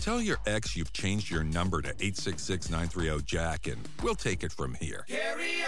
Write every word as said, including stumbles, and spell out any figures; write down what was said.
Tell your ex you've changed your number to eight six six, nine three zero, Jack, and we'll take it from here.